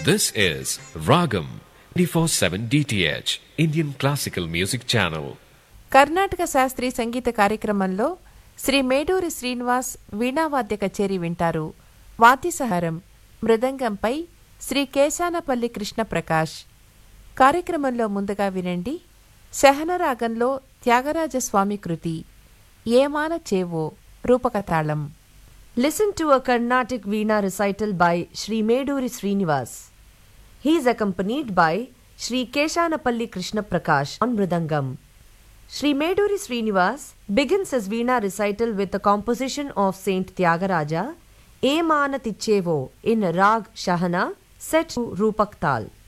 This is Ragam 24/7 DTH Indian Classical Music Channel. Karnataka శాస్త్రీయ సంగీత కార్యక్రమంలో శ్రీ మేడూరి శ్రీనివాస్ వీణావాద్య కచేరీ వింటారు. వాద్య సహారం మృదంగంపై శ్రీ కేశానపల్లి కృష్ణప్రకాష్. కార్యక్రమంలో ముందుగా వినండి శహనరాగంలో త్యాగరాజస్వామి కృతి ఏమాన చేవో రూపకతాళం. Listen to a Carnatic Veena recital by Sri Meduri Srinivas. He is accompanied by Sri Keshanapalli Krishna Prakash on Mridangam. Sri Meduri Srinivas begins his Veena recital with a composition of Saint Tyagaraja, E Mana Tichevo in Rag Shahana set to Rupak Tal.